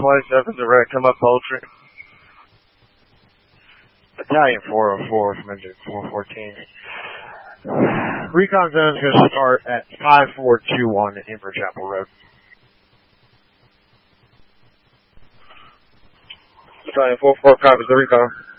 27's a red, come up poultry. Battalion 404 from engine 414. Recon zone's going to start at 5421 Emperor Chapel Road. Battalion 44 copies the recon.